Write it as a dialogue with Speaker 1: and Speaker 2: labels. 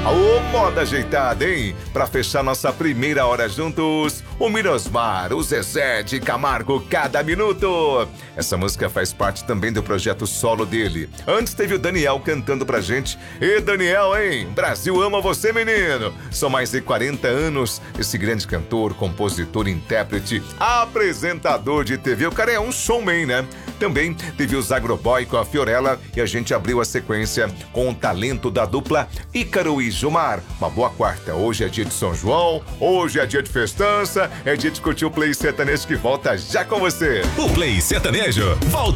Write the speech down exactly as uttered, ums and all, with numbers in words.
Speaker 1: Ô, moda ajeitada, hein? Pra fechar nossa primeira hora juntos, o Mirosmar, o Zezé de Camargo, Cada Minuto. Essa música faz parte também do projeto solo dele. Antes teve o Daniel cantando pra gente. E Daniel, hein? Brasil ama você, menino. São mais de quarenta anos esse grande cantor, compositor, intérprete, apresentador de T V. O cara é um showman, né? Também teve os Agroboy com a Fiorella e a gente abriu a sequência com o talento da dupla Ícaro e Gilmar. Uma boa quarta. Hoje é dia de São João, hoje é dia de festança, é dia de curtir o Play Sertanejo que volta já com você.
Speaker 2: O Play Sertanejo volta.